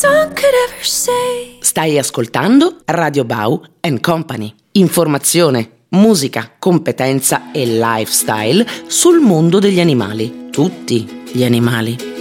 song could ever say. Stai ascoltando Radio Bau and Company. Informazione, musica, competenza e lifestyle sul mondo degli animali. Tutti gli animali.